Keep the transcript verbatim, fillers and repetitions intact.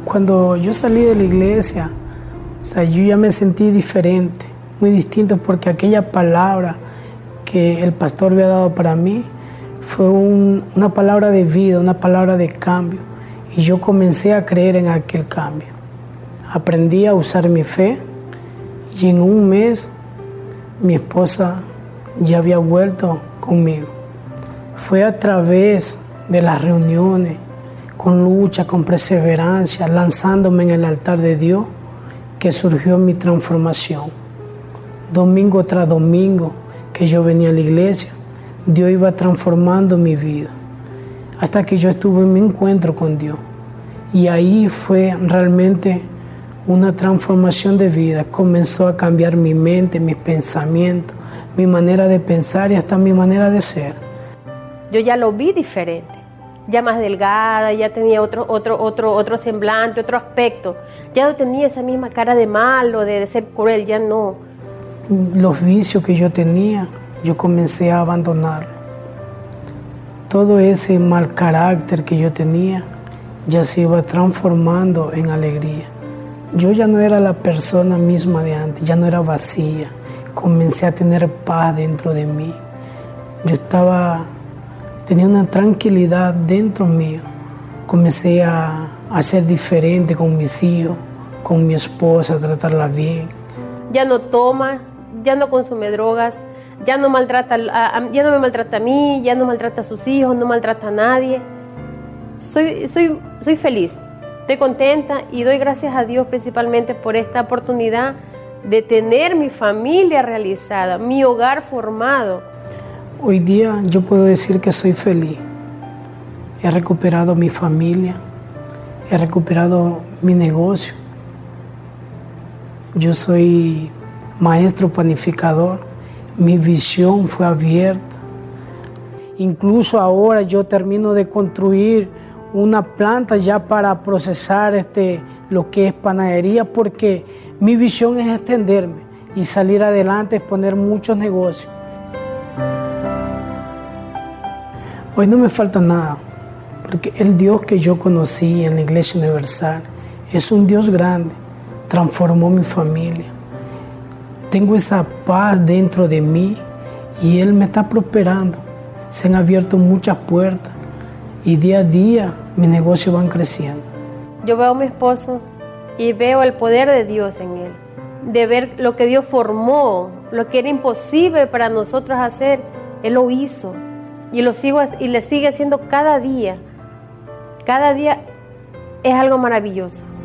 Cuando yo salí de la iglesia, o sea, yo ya me sentí diferente, muy distinto, porque aquella palabra que el pastor había dado para mí fue un, una palabra de vida, una palabra de cambio. Y yo comencé a creer en aquel cambio. Aprendí a usar mi fe y en un mes mi esposa ya había vuelto conmigo. Fue a través de las reuniones, con lucha, con perseverancia, lanzándome en el altar de Dios, que surgió mi transformación. Domingo tras domingo que yo venía a la iglesia, Dios iba transformando mi vida, hasta que yo estuve en mi encuentro con Dios. Y ahí fue realmente una transformación de vida. Comenzó a cambiar mi mente, mis pensamientos, mi manera de pensar y hasta mi manera de ser. Yo ya lo vi diferente, ya más delgada, ya tenía otro, otro, otro, otro semblante, otro aspecto. Ya no tenía esa misma cara de malo, de, de ser cruel, ya no. Los vicios que yo tenía, yo comencé a abandonar. Todo ese mal carácter que yo tenía ya se iba transformando en alegría. Yo ya no era la persona misma de antes, ya no era vacía. Comencé a tener paz dentro de mí. Yo estaba, tenía una tranquilidad dentro mío. Comencé a, a ser diferente con mis hijos, con mi esposa, a tratarla bien. Ya no toma, ya no consume drogas, ya no maltrata, a, a, ya no me maltrata a mí, ya no maltrata a sus hijos, no maltrata a nadie. Soy, soy, soy feliz, estoy contenta y doy gracias a Dios principalmente por esta oportunidad de tener mi familia realizada, mi hogar formado. Hoy día yo puedo decir que soy feliz. He recuperado mi familia, he recuperado mi negocio. Yo soy maestro panificador, mi visión fue abierta. Incluso ahora yo termino de construir una planta ya para procesar este, lo que es panadería, porque mi visión es extenderme y salir adelante, es poner muchos negocios. Hoy no me falta nada, porque el Dios que yo conocí en la Iglesia Universal es un Dios grande, transformó mi familia. Tengo esa paz dentro de mí y Él me está prosperando. Se han abierto muchas puertas y día a día mis negocios van creciendo. Yo veo a mi esposo y veo el poder de Dios en él, de ver lo que Dios formó, lo que era imposible para nosotros hacer, Él lo hizo y lo sigo y le sigue haciendo cada día. Cada día es algo maravilloso.